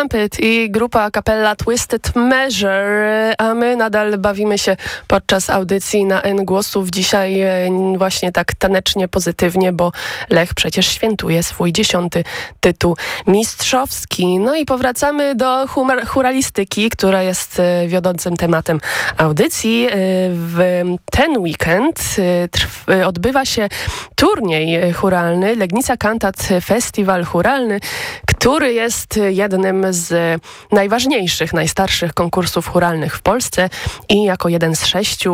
Trumpet i grupa a cappella Twisted Measure, a my nadal bawimy się podczas audycji na N Głosów. Dzisiaj właśnie tak tanecznie, pozytywnie, bo Lech przecież świętuje swój 10. tytuł mistrzowski. No i powracamy do chóralistyki, która jest wiodącym tematem audycji. W ten weekend odbywa się turniej chóralny, Legnica Cantat Festival Chóralny, który jest jednym z najważniejszych, najstarszych konkursów chóralnych w Polsce i jako jeden z 6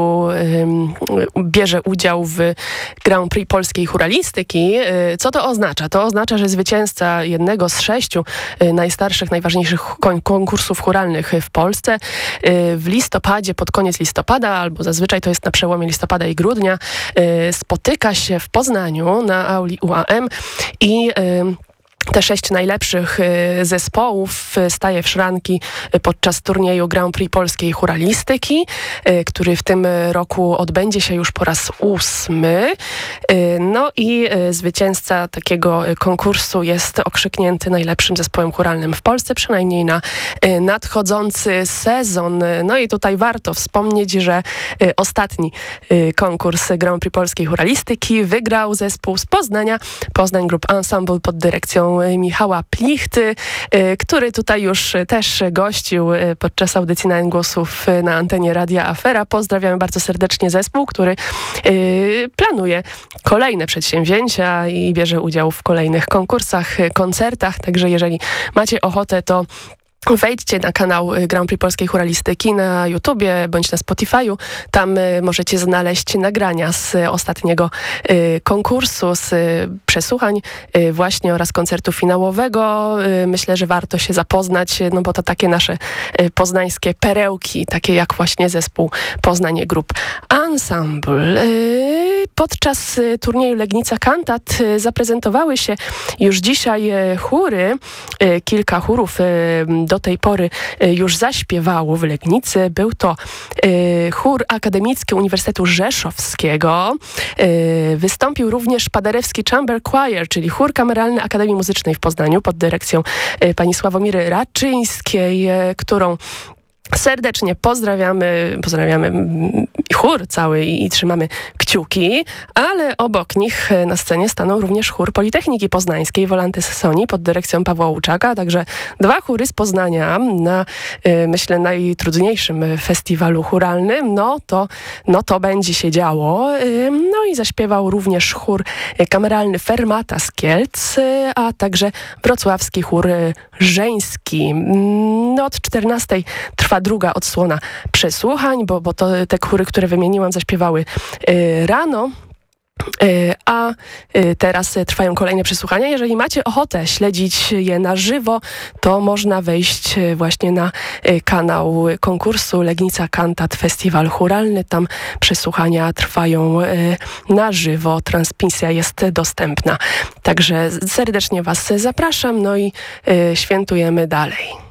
bierze udział w Grand Prix polskiej chóralistyki. Co to oznacza? To oznacza, że zwycięzca jednego z 6 najstarszych, najważniejszych konkursów chóralnych w Polsce w listopadzie, pod koniec listopada, albo zazwyczaj to jest na przełomie listopada i grudnia, spotyka się w Poznaniu na auli UAM i te 6 najlepszych zespołów staje w szranki podczas turnieju Grand Prix polskiej chóralistyki, który w tym roku odbędzie się już po raz 8. No i zwycięzca takiego konkursu jest okrzyknięty najlepszym zespołem chóralnym w Polsce, przynajmniej na nadchodzący sezon. No i tutaj warto wspomnieć, że ostatni konkurs Grand Prix polskiej chóralistyki wygrał zespół z Poznania, Poznań Group Ensemble pod dyrekcją Michała Plichty, który tutaj już też gościł podczas audycji na N Głosów na antenie Radia Afera. Pozdrawiamy bardzo serdecznie zespół, który planuje kolejne przedsięwzięcia i bierze udział w kolejnych konkursach, koncertach, także jeżeli macie ochotę, to wejdźcie na kanał Grand Prix Polskiej Chóralistyki na YouTubie bądź na Spotify'u. Tam możecie znaleźć nagrania z ostatniego konkursu, z przesłuchań właśnie oraz koncertu finałowego. Myślę, że warto się zapoznać, no bo to takie nasze poznańskie perełki, takie jak właśnie zespół Poznań Group Ensemble. Podczas turnieju Legnica Cantat zaprezentowały się już dzisiaj chóry. Kilka chórów do tej pory już zaśpiewało w Legnicy. Był to chór akademicki Uniwersytetu Rzeszowskiego. Wystąpił również Paderewski Chamber Choir, czyli chór kameralny Akademii Muzycznej w Poznaniu pod dyrekcją pani Sławomiry Raczyńskiej, którą serdecznie pozdrawiamy chór cały i trzymamy kciuki, ale obok nich na scenie stanął również chór Politechniki Poznańskiej Volantes Soni pod dyrekcją Pawła Łuczaka, także 2 chóry z Poznania na, myślę, najtrudniejszym festiwalu chóralnym, no to będzie się działo. No i zaśpiewał również chór kameralny Fermata z Kielc, a także wrocławski chór żeński. No, od 14 trwa druga odsłona przesłuchań, bo to te chóry, które wymieniłam, zaśpiewały rano. A teraz trwają kolejne przesłuchania. Jeżeli macie ochotę śledzić je na żywo, to można wejść właśnie na kanał konkursu Legnica Cantat Festival Chóralny. Tam przesłuchania trwają na żywo. Transmisja jest dostępna. Także serdecznie Was zapraszam, no i świętujemy dalej.